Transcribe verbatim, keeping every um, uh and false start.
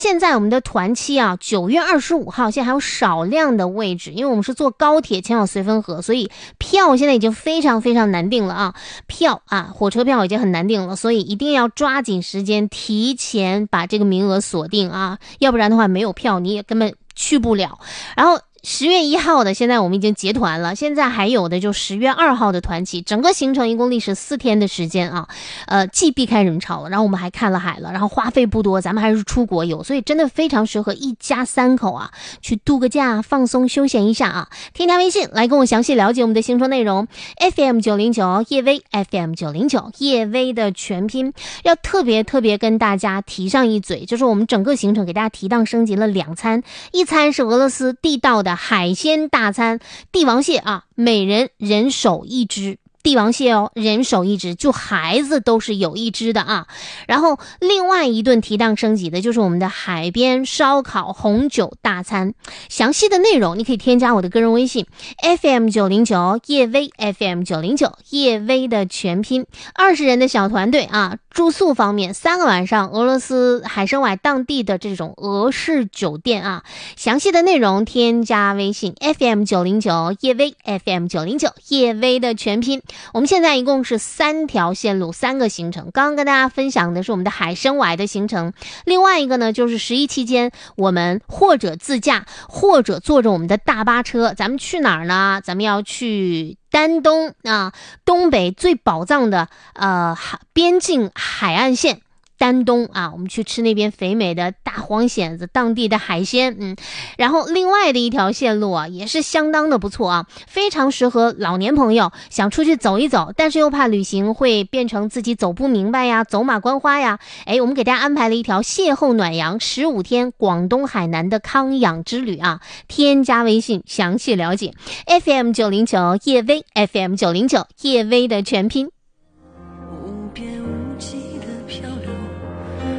现在我们的团期啊，九月二十五号现在还有少量的位置，因为我们是坐高铁前往绥芬河，所以票现在已经非常非常难订了啊！票啊，火车票已经很难订了，所以一定要抓紧时间，提前把这个名额锁定啊，要不然的话没有票你也根本去不了。然后十月一号的现在我们已经结团了，现在还有的就十月二号的团期，整个行程一共历时四天的时间啊，呃，既避开人潮了，然后我们还看了海了，然后花费不多，咱们还是出国游，所以真的非常适合一家三口啊去度个假，放松休闲一下啊。添加微信来跟我详细了解我们的行程内容 ，F M 九零九叶薇 F M 九零九叶薇的全拼。要特别特别跟大家提上一嘴，就是我们整个行程给大家提档升级了两餐，一餐是俄罗斯地道的海鲜大餐，帝王蟹啊，每人人手一只。帝王蟹哦，人手一只，就孩子都是有一只的啊。然后另外一顿提档升级的就是我们的海边烧烤红酒大餐，详细的内容你可以添加我的个人微信 F M 九零九叶薇 F M 九零九叶薇的全拼，二十人的小团队啊。住宿方面，三个晚上俄罗斯海参崴当地的这种俄式酒店啊，详细的内容添加微信 F M 九零九叶薇 F M 九零九叶薇的全拼。我们现在一共是三条线路，三个行程。刚刚跟大家分享的是我们的海参崴的行程，另外一个呢就是十一期间我们或者自驾，或者坐着我们的大巴车，咱们去哪儿呢？咱们要去丹东啊，东北最宝藏的呃边境海岸线。丹东啊，我们去吃那边肥美的大黄蚬子，当地的海鲜，嗯，然后另外的一条线路啊，也是相当的不错啊，非常适合老年朋友想出去走一走，但是又怕旅行会变成自己走不明白呀，走马观花呀，哎，我们给大家安排了一条邂逅暖阳十五天广东海南的康养之旅啊，添加微信详细了解 F M 九零九叶薇 F M 九零九叶薇的全拼。